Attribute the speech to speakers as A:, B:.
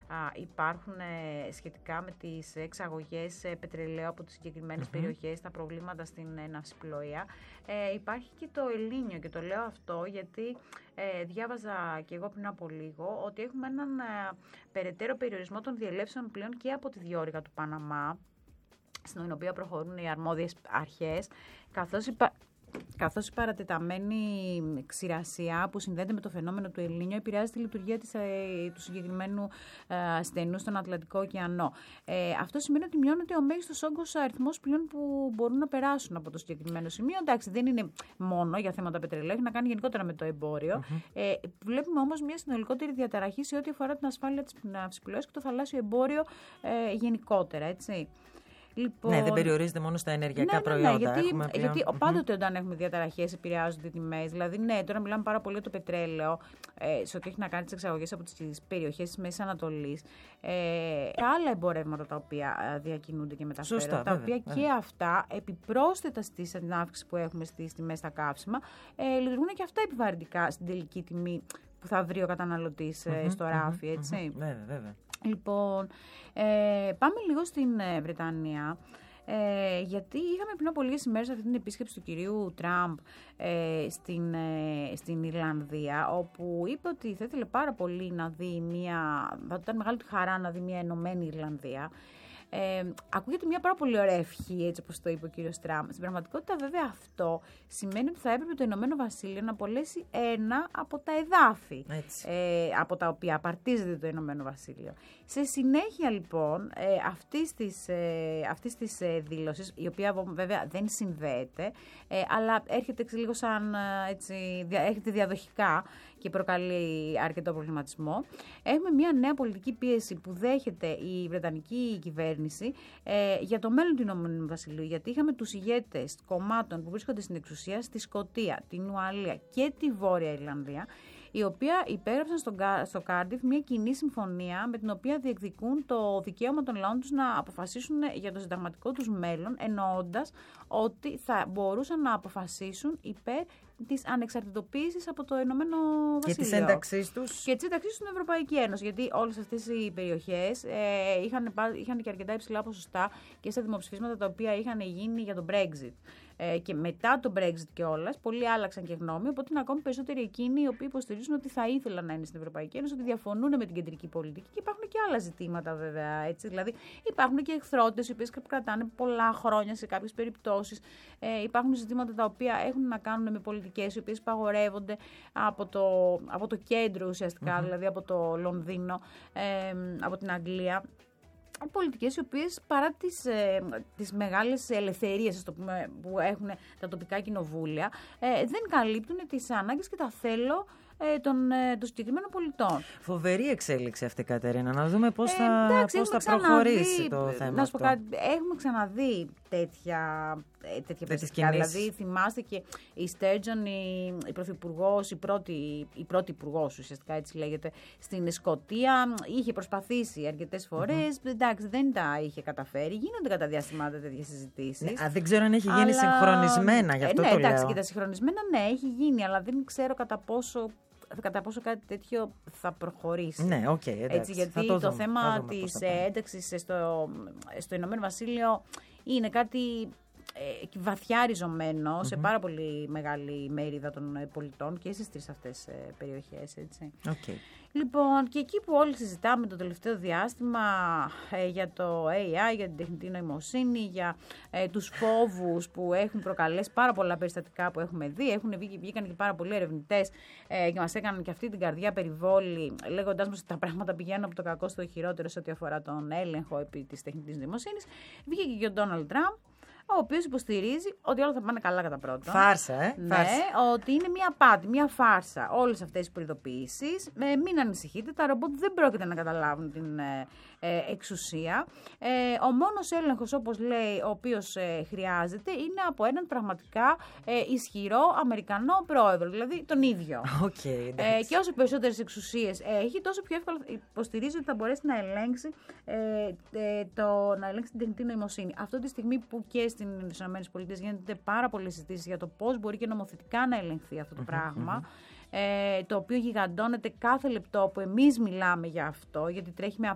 A: υπάρχουν σχετικά με τις εξαγωγές πετρελαίου από τις συγκεκριμένες περιοχές, τα προβλήματα στην ναυσιπλοεία. Υπάρχει και το Ελνίνιο και το λέω αυτό γιατί διάβαζα και εγώ πριν από λίγο ότι έχουμε έναν περαιτέρω περιορισμό των διελεύσεων πλοίων και από τη διόρυγα του Παναμά, στην οποία προχωρούν οι αρμόδιες αρχές, καθώς η παρατεταμένη ξηρασία που συνδέεται με το φαινόμενο του Ελνίνιο επηρεάζει τη λειτουργία του συγκεκριμένου στενού στον Ατλαντικό ωκεανό. Αυτό σημαίνει ότι μειώνεται ο μέγιστος όγκος αριθμός πλοίων που μπορούν να περάσουν από το συγκεκριμένο σημείο. Εντάξει, δεν είναι μόνο για θέματα πετρελαίου, έχει να κάνει γενικότερα με το εμπόριο. Βλέπουμε όμως μια συνολικότερη διαταραχή σε ό,τι αφορά την ασφάλεια της ναυσιπλοείας και το θαλάσσιο εμπόριο γενικότερα, έτσι. Λοιπόν,
B: ναι, δεν περιορίζεται μόνο στα ενεργειακά προϊόντα.
A: Γιατί πάντοτε όταν έχουμε διαταραχές επηρεάζονται οι τιμές. Δηλαδή, ναι, τώρα μιλάμε πάρα πολύ για το πετρέλαιο, σε ό,τι έχει να κάνει τις εξαγωγές από τις περιοχές της Μέσης Ανατολής. Άλλα εμπορεύματα τα οποία διακινούνται και μεταφέρονται.
B: Σωστά,
A: τα οποία και αυτά, επιπρόσθετα στην αύξηση που έχουμε στις τιμές στα καύσιμα, λειτουργούν και αυτά επιβαρυντικά στην τελική τιμή που θα βρει ο καταναλωτής στο ράφι, έτσι.
B: Βέβαια.
A: Λοιπόν, πάμε λίγο στην Βρετανία, γιατί είχαμε πριν από λίγες ημέρες αυτή την επίσκεψη του κυρίου Τραμπ στην Ιρλανδία, όπου είπε ότι θα ήθελε πάρα πολύ να δει θα ήταν μεγάλη του χαρά να δει μια ενωμένη Ιρλανδία. Ακούγεται μια πάρα πολύ ωραία ευχή, έτσι όπως το είπε ο κύριος Τραμπ. Στην πραγματικότητα, βέβαια, αυτό σημαίνει ότι θα έπρεπε το Ηνωμένο Βασίλειο να απολέσει ένα από τα εδάφη από τα οποία απαρτίζεται το Ηνωμένο Βασίλειο. Σε συνέχεια, λοιπόν, αυτής της δήλωσης, η οποία βέβαια δεν συνδέεται, αλλά έρχεται λίγο σαν έρχεται διαδοχικά και προκαλεί αρκετό προβληματισμό. Έχουμε μια νέα πολιτική πίεση που δέχεται η Βρετανική κυβέρνηση για το μέλλον του Ηνωμένου Βασιλείου. Γιατί είχαμε τους ηγέτες κομμάτων που βρίσκονται στην εξουσία στη Σκωτία, την Ουαλία και τη Βόρεια Ιρλανδία, οι οποίοι υπέγραψαν στο Κάρντιφ μια κοινή συμφωνία με την οποία διεκδικούν το δικαίωμα των λαών τους να αποφασίσουν για το συνταγματικό τους μέλλον, εννοώντας ότι θα μπορούσαν να αποφασίσουν υπέρ της ανεξαρτητοποίησης από το Ηνωμένο Βασίλειο.
B: Και της ένταξής τους.
A: Και της ένταξής τους στην Ευρωπαϊκή Ένωση. Γιατί όλες αυτές οι περιοχές είχαν και αρκετά υψηλά ποσοστά και στα δημοψηφίσματα τα οποία είχαν γίνει για το Brexit. Και μετά το Brexit κιόλας, πολλοί άλλαξαν και γνώμη, οπότε είναι ακόμη περισσότεροι εκείνοι οι οποίοι υποστηρίζουν ότι θα ήθελαν να είναι στην Ευρωπαϊκή Ένωση, ότι διαφωνούν με την κεντρική πολιτική. Και υπάρχουν και άλλα ζητήματα, βέβαια. Έτσι. Δηλαδή, υπάρχουν και εχθρότητες οι οποίες κρατάνε πολλά χρόνια σε κάποιες περιπτώσεις. Υπάρχουν ζητήματα τα οποία έχουν να κάνουν με πολιτικές οι οποίες παγορεύονται από το κέντρο ουσιαστικά, δηλαδή από το Λονδίνο, από την Αγγλία. Πολιτικές οι οποίες παρά τις μεγάλες ελευθερίες που έχουν τα τοπικά κοινοβούλια δεν καλύπτουν τις ανάγκες και τα θέλω των συγκεκριμένων πολιτών.
B: Φοβερή εξέλιξη αυτή, Κατερίνα. Να δούμε πώς θα προχωρήσει το θέμα.
A: Να σου πω κάτι, έχουμε ξαναδεί τέτοια περιστατικά. Δηλαδή, θυμάστε και η Στέρτζον, η πρωθυπουργός, η πρώτη υπουργός, ουσιαστικά έτσι λέγεται, στην Σκωτία, είχε προσπαθήσει αρκετές φορές. Εντάξει, δεν τα είχε καταφέρει. Γίνονται κατά διαστημάτα τέτοιες συζητήσεις.
B: Δεν ξέρω αν έχει γίνει συγχρονισμένα, γι' αυτό το λέω.
A: Εντάξει, και τα συγχρονισμένα, ναι, έχει γίνει, αλλά δεν ξέρω κατά πόσο κάτι τέτοιο θα προχωρήσει.
B: Ναι, εντάξει.
A: Έτσι, γιατί το θέμα της ένταξης στο Ηνωμένο Βασίλειο είναι κάτι βαθιά ριζωμένο σε πάρα πολύ μεγάλη μερίδα των πολιτών και στις τρεις αυτές περιοχές. Έτσι. Λοιπόν, και εκεί που όλοι συζητάμε το τελευταίο διάστημα για το AI, για την τεχνητή νοημοσύνη, για τους φόβους που έχουν προκαλέσει πάρα πολλά περιστατικά που έχουμε δει. Βγήκαν και πάρα πολλοί ερευνητές και μας έκαναν και αυτή την καρδιά περιβόλη, λέγοντάς μας ότι τα πράγματα πηγαίνουν από το κακό στο χειρότερο σε ό,τι αφορά τον έλεγχο επί της τεχνητής νοημοσύνης. Βγήκε και ο Ντόναλντ Τραμπ, ο οποίος υποστηρίζει ότι όλα θα πάνε καλά κατά πρώτον.
B: Φάρσα,
A: Ναι, ότι είναι μια απάτη, μια φάρσα όλες αυτές οι προειδοποιήσεις. Μην ανησυχείτε, τα ρομπότ δεν πρόκειται να καταλάβουν την εξουσία. Ο μόνος έλεγχος, όπως λέει, ο οποίος χρειάζεται, είναι από έναν πραγματικά ισχυρό Αμερικανό πρόεδρο, δηλαδή τον ίδιο. Και όσο περισσότερες εξουσίες έχει, τόσο πιο εύκολα υποστηρίζει ότι θα μπορέσει να ελέγξει την τεχνητή νοημοσύνη. Αυτό τη στιγμή που και στις ΗΠΑ γίνεται πάρα πολλές συζητήσεις για το πώς μπορεί και νομοθετικά να ελεγχθεί αυτό το πράγμα, το οποίο γιγαντώνεται κάθε λεπτό που εμείς μιλάμε για αυτό, γιατί τρέχει με